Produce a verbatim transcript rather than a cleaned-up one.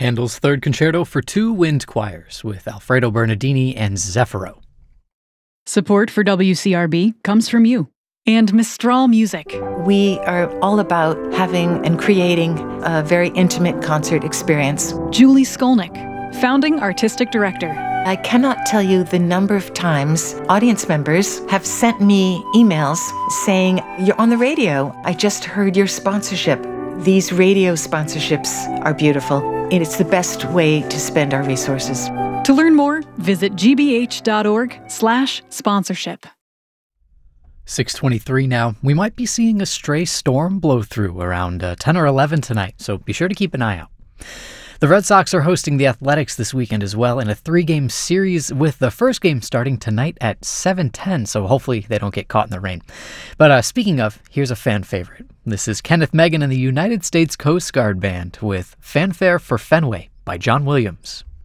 Handel's Third Concerto for Two Wind Choirs with Alfredo Bernardini and Zeffiro. Support for W C R B comes from you and Mistral Music. We are all about having and creating a very intimate concert experience. Julie Skolnick, founding artistic director. I cannot tell you the number of times audience members have sent me emails saying, "You're on the radio. I just heard your sponsorship." These radio sponsorships are beautiful, and it's the best way to spend our resources. To learn more, visit gbh.org slash sponsorship. six twenty-three now. We might be seeing a stray storm blow through around uh, ten or eleven tonight, so be sure to keep an eye out. The Red Sox are hosting the Athletics this weekend as well in a three-game series, with the first game starting tonight at seven ten, so hopefully they don't get caught in the rain. But uh, speaking of, here's a fan favorite. This is Kenneth Megan and the United States Coast Guard Band with Fanfare for Fenway by John Williams.